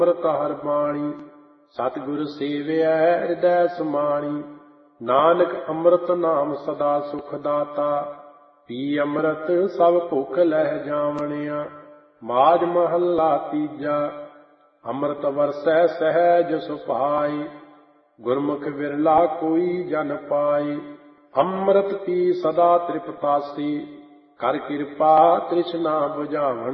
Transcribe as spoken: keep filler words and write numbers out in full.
ਅੰਮ੍ਰਿਤ ਹਰਿ ਬਾਣੀ ਸਤਿਗੁਰ ਸੇਵਿਐ ਹਿਰਦੈ ਸਮਾਣੀ। ਨਾਨਕ ਅੰਮ੍ਰਿਤ ਨਾਮ ਸਦਾ ਸੁਖ ਦਾਤਾ ਪੀ ਅੰਮ੍ਰਿਤ ਸਭ ਭੁੱਖ ਲਹਿ ਜਾਵਣਿਆ। ਮਾਝ ਮਹੱਲਾ ਤੀਜਾ। ਅੰਮ੍ਰਿਤ ਵਰਸੈ ਸਹਿਜ ਸੁਭਾਈ ਗੁਰਮੁਖ ਵਿਰਲਾ ਕੋਈ ਜਨ ਪਾਈ। ਅੰਮ੍ਰਿਤ ਪੀ ਸਦਾ ਤ੍ਰਿਪਤਾਸੀ ਕਰ ਕਿਰਪਾ ਤ੍ਰਿਸ਼ਨਾ ਬੁਝਾਵਣ।